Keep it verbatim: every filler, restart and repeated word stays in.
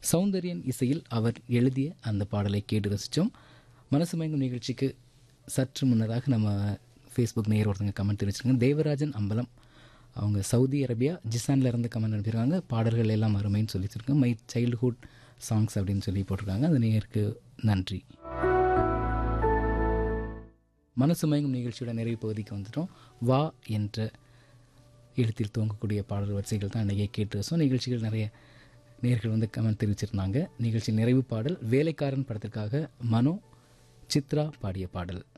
சௌந்தர்யன் இசையில் அவர் எழுதிய அந்த பாடலை கேட்டு ரசித்தோம். மனசு மயங்கும் நிகழ்ச்சிக்கு சற்று முன்னதாக நம்ம ஃபேஸ்புக் நேயர் ஒருத்தங்க கமெண்ட் தெரிவிச்சிருக்காங்க. தேவராஜன் அம்பலம் அவங்க சவுதி அரேபியா ஜிசானில் இருந்து கமெண்ட் அனுப்பியிருக்காங்க. பாடல்கள் எல்லாம் அருமைன்னு சொல்லி வச்சுருக்காங்க. மை சைல்டுஹுட் சாங்ஸ் அப்படின்னு சொல்லி போட்டிருக்காங்க. அந்த நேயருக்கு நன்றி. மனசு மயங்கும் நிகழ்ச்சியோட நிறைவு பகுதிக்கு வந்துட்டோம். வா என்ற எழுத்தில் துவங்கக்கூடிய பாடல் வரிசைகள் தான் நிறைய கேட்டு ரசம். நிகழ்ச்சிகள் நிறைய நேயர்கள் வந்து கமெண்ட் தெரிவிச்சிருந்தாங்க. நிகழ்ச்சி நிறைவு பாடல் வேலைக்காரன் படத்திற்காக மனோ சித்ரா பாடிய பாடல்.